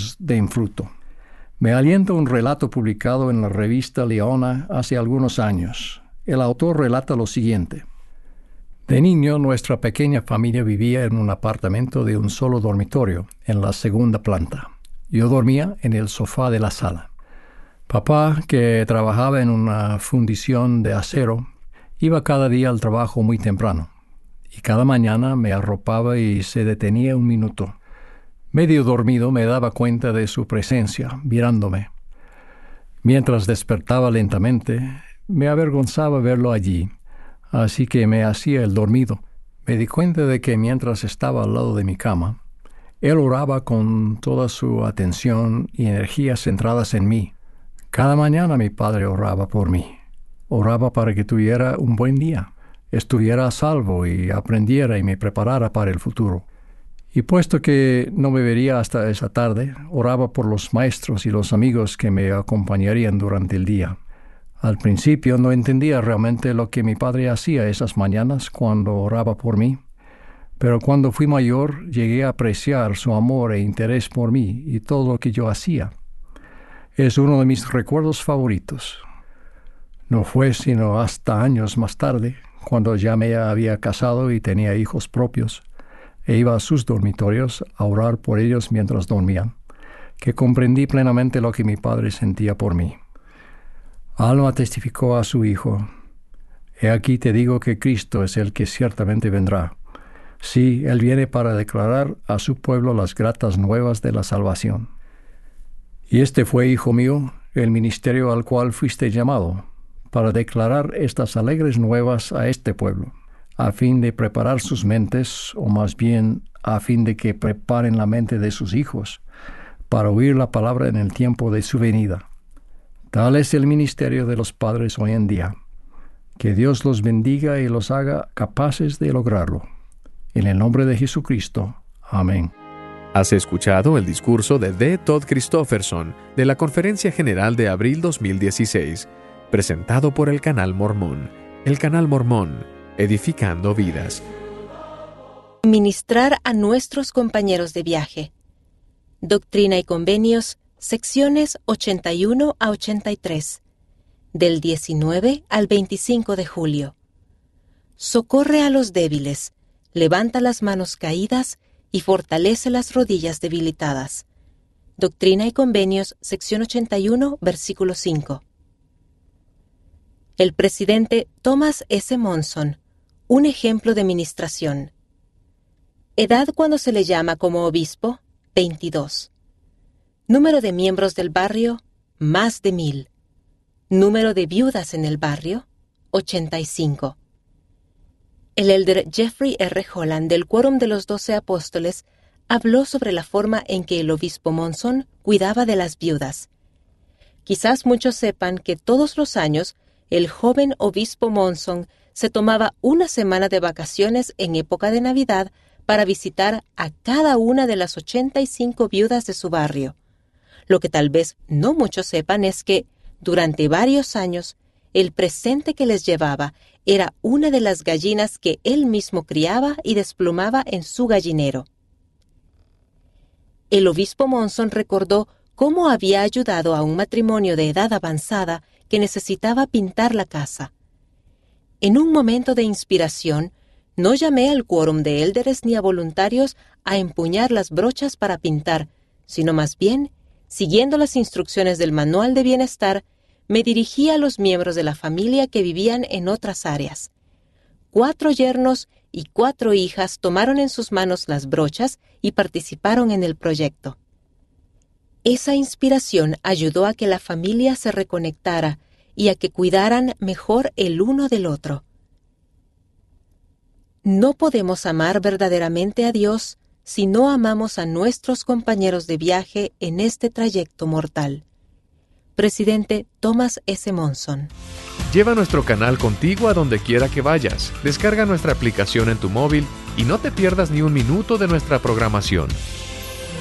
tiempos den fruto. Me alienta un relato publicado en la revista Leona hace algunos años. El autor relata lo siguiente. De niño, nuestra pequeña familia vivía en un apartamento de un solo dormitorio, en la segunda planta. Yo dormía en el sofá de la sala. Papá, que trabajaba en una fundición de acero, iba cada día al trabajo muy temprano, y cada mañana me arropaba y se detenía un minuto. Medio dormido me daba cuenta de su presencia, mirándome. Mientras despertaba lentamente, me avergonzaba verlo allí, así que me hacía el dormido. Me di cuenta de que mientras estaba al lado de mi cama, él oraba con toda su atención y energía centradas en mí. Cada mañana mi padre oraba por mí. Oraba para que tuviera un buen día, estuviera a salvo y aprendiera y me preparara para el futuro. Y puesto que no me vería hasta esa tarde, oraba por los maestros y los amigos que me acompañarían durante el día. Al principio no entendía realmente lo que mi padre hacía esas mañanas cuando oraba por mí, pero cuando fui mayor llegué a apreciar su amor e interés por mí y todo lo que yo hacía. Es uno de mis recuerdos favoritos. No fue sino hasta años más tarde, cuando ya me había casado y tenía hijos propios, e iba a sus dormitorios a orar por ellos mientras dormían, que comprendí plenamente lo que mi padre sentía por mí. Alma testificó a su hijo: «He aquí te digo que Cristo es el que ciertamente vendrá. Sí, Él viene para declarar a su pueblo las gratas nuevas de la salvación». Y este fue, hijo mío, el ministerio al cual fuiste llamado, para declarar estas alegres nuevas a este pueblo, a fin de preparar sus mentes, o más bien, a fin de que preparen la mente de sus hijos, para oír la palabra en el tiempo de su venida. Tal es el ministerio de los padres hoy en día. Que Dios los bendiga y los haga capaces de lograrlo. En el nombre de Jesucristo. Amén. Has escuchado el discurso de D. Todd Christofferson de la Conferencia General de abril 2016, presentado por el Canal Mormón. El Canal Mormón, edificando vidas. Ministrar a nuestros compañeros de viaje. Doctrina y Convenios, secciones 81 a 83, del 19 al 25 de julio. Socorre a los débiles, levanta las manos caídas y fortalece las rodillas debilitadas. Doctrina y Convenios, sección 81, versículo 5. El presidente Thomas S. Monson, un ejemplo de ministración. Edad cuando se le llama como obispo, 22. Número de miembros del barrio, más de 1000. Número de viudas en el barrio, 85. El elder Jeffrey R. Holland del Quórum de los 12 Apóstoles habló sobre la forma en que el obispo Monson cuidaba de las viudas. Quizás muchos sepan que todos los años el joven obispo Monson se tomaba una semana de vacaciones en época de Navidad para visitar a cada una de las 85 viudas de su barrio. Lo que tal vez no muchos sepan es que, durante varios años, el presente que les llevaba era una de las gallinas que él mismo criaba y desplumaba en su gallinero. El obispo Monson recordó cómo había ayudado a un matrimonio de edad avanzada que necesitaba pintar la casa. En un momento de inspiración, no llamé al quórum de élderes ni a voluntarios a empuñar las brochas para pintar, sino más bien, siguiendo las instrucciones del Manual de Bienestar, me dirigí a los miembros de la familia que vivían en otras áreas. 4 yernos y 4 hijas tomaron en sus manos las brochas y participaron en el proyecto. Esa inspiración ayudó a que la familia se reconectara y a que cuidaran mejor el uno del otro. No podemos amar verdaderamente a Dios si no amamos a nuestros compañeros de viaje en este trayecto mortal. Presidente Thomas S. Monson. Lleva nuestro canal contigo a donde quiera que vayas. Descarga nuestra aplicación en tu móvil y no te pierdas ni un minuto de nuestra programación.